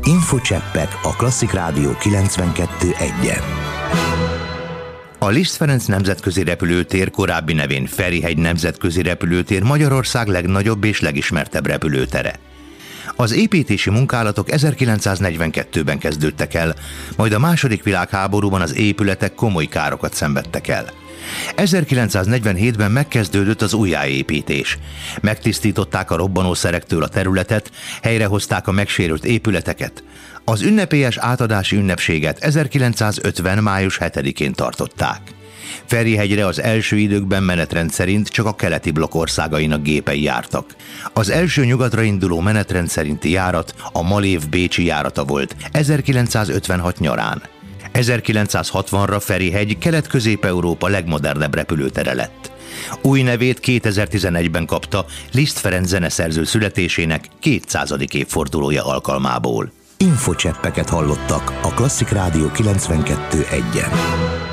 Infocseppek a Klasszik Rádió 92.1-en. A Liszt Ferenc nemzetközi repülőtér, korábbi nevén Ferihegy nemzetközi repülőtér Magyarország legnagyobb és legismertebb repülőtere. Az építési munkálatok 1942-ben kezdődtek el, majd a II. Világháborúban az épületek komoly károkat szenvedtek el. 1947-ben megkezdődött az újjáépítés. Megtisztították a robbanószerektől a területet, helyrehozták a megsérült épületeket. Az ünnepélyes átadási ünnepséget 1950. május 7-én tartották. Ferihegyre az első időkben menetrend szerint csak a keleti blokk országainak gépei jártak. Az első nyugatra induló menetrend szerinti járat a Malév-bécsi járata volt 1956 nyarán. 1960-ra Ferihegy Kelet-Közép-Európa legmodernebb repülőtere lett. Új nevét 2011-ben kapta Liszt Ferenc zeneszerző születésének 200. évfordulója alkalmából. Infocseppeket hallottak a Klasszik Rádió 92.1-en.